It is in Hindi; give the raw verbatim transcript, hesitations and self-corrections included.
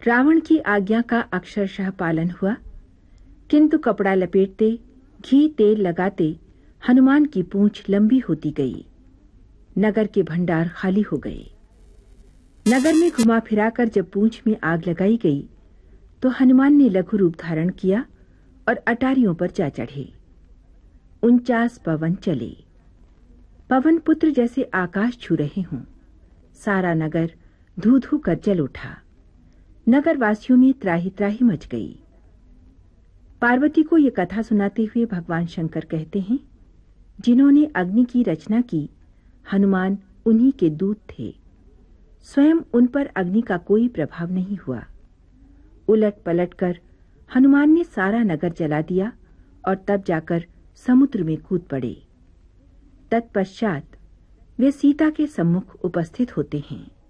रावण की आज्ञा का अक्षरशः पालन हुआ, किंतु कपड़ा लपेटते, घी तेल लगाते हनुमान की पूंछ लंबी होती गई। नगर के भंडार खाली हो गए। नगर में घुमा फिराकर जब पूंछ में आग लगाई गई तो हनुमान ने लघु रूप धारण किया और अटारियों पर जा चढ़े। उनचास पवन चले, पवन पुत्र जैसे आकाश छू रहे हों। सारा नगर धू धू कर जल उठा। नगर वासियों में त्राही त्राही मच गई। पार्वती को ये कथा सुनाते हुए भगवान शंकर कहते हैं, जिन्होंने अग्नि की रचना की, हनुमान उन्हीं के दूत थे। स्वयं उन पर अग्नि का कोई प्रभाव नहीं हुआ। उलट पलट कर हनुमान ने सारा नगर जला दिया और तब जाकर समुद्र में कूद पड़े। तत्पश्चात वे सीता के सम्मुख उपस्थित होते हैं।